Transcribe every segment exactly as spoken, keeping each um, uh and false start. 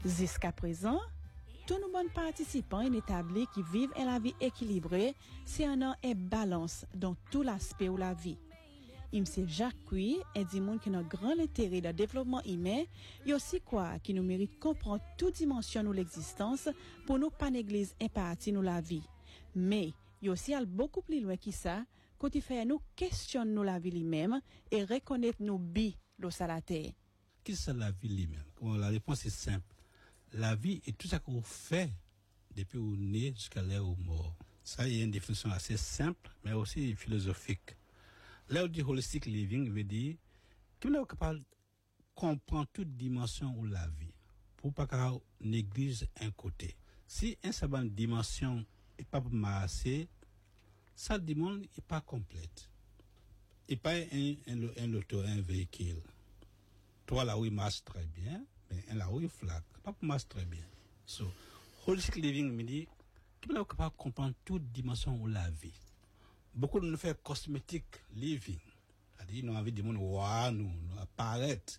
Jusqu'à présent, tous nos bons participants et établis qui vivent une la vie équilibrée, c'est un an et balance dans tout l'aspect de la vie. Il me Jacques Cui et dit monde qui a un grand intérêt dans le développement humain, et aussi quoi qui nous mérite comprendre toute dimension de l'existence pour nous pas négliger un partie de la vie. Mais il aussi aller beaucoup plus loin que ça, quand il fait nous questionner nous la vie lui-même et reconnaître nos bi l'eau à la terre. Qu'est-ce que la vie lui-même? La réponse est simple. La vie est tout ça qu'on fait depuis où on est jusqu'à l'heure où on mort. Ça, il y a une définition assez simple, mais aussi philosophique. Là où dit holistic living veut dire que nous sommes capables de comprendre toute dimension de la vie pour pas qu'on néglige un côté. Si un certain dimension n'est pas massée, ça demande n'est pas complète. Et pas un, un, un loto, un véhicule. Toi là où il marche très bien, mais un là où il flaque, pas marche très bien. So, holistic living me dit que nous sommes capables de comprendre toute dimension de la vie. Beaucoup de nous fait cosmétique living. C'est-à-dire, nous avons envie de dire, wow, nous, nous apparaître.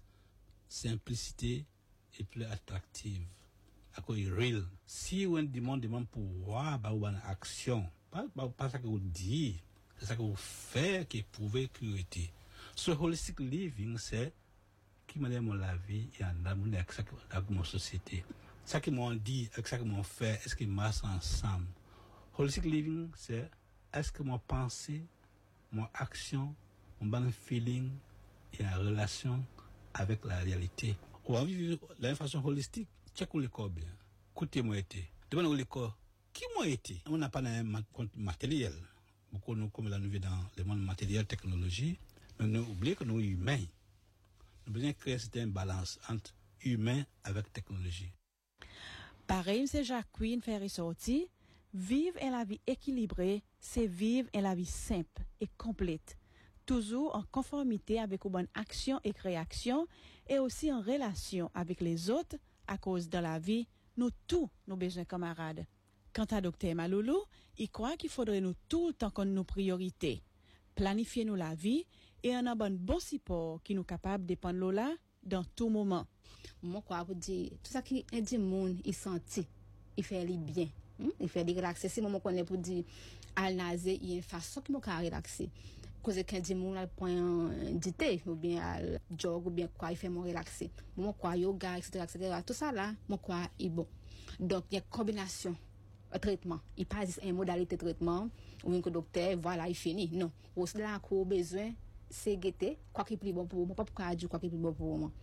Simplicité est plus attractive. À quoi il real. Si on demande, demande pour voir, bah, ou une action. Pas, pas, pas ça que vous dites. C'est ça que vous faites qui prouve curiosité. Ce holistic living, c'est qui m'a dit la vie et en amour avec ça, avec mon société. Ça qui m'ont dit, avec ça que m'ont fait, est-ce qu'ils marchent ensemble? Holistic living, c'est est-ce que mon pensée, mon action, mon bon feeling est en relation avec la réalité? Ou en vivre la façon holistique, check où le corps bien. Écoutez-moi été. Demandez où le corps. Qui m'a été? On n'a pas un matériel. Beaucoup nous, comme là, nous vivons dans le monde matériel, technologie, mais nous oublions que nous sommes humains. Nous devons créer cette balance entre humain avec technologie. Pareil, c'est Jacques Quinn fait ressortir. Vivre en la vie équilibrée, c'est vivre en la vie simple et complète, toujours en conformité avec une bonne action et réaction, et aussi en relation avec les autres, à cause de la vie, nous tous nos besoins camarades. Quant à Docteur Maloulou, il croit qu'il faudrait nous tout le temps comme nos priorités, planifier nous la vie et en un bon bon support qui nous capable de dépendre là dans tout moment. Moi quoi vous dire tout ça qui est du monde, il sentit, il fait les bien. Hmm? Il fait des relaxer. Si moi connais pour dire al nazer, il y a une façon qui me can relaxer. Cause qu'un dit mon al point dité ou bien al jog ou bien quoi il fait mon relaxer. Moi quoi yoga etc etc. Tout ça là, moi quoi est bon. Donc il y a combination traitement. Il pas une modalité de traitement ou bien que docteur voilà il finit. Non. Aussi là qu'on besoin c'est guetter quoi qui est plus bon pour moi pas pour dire quoi qui est plus bon pour moi.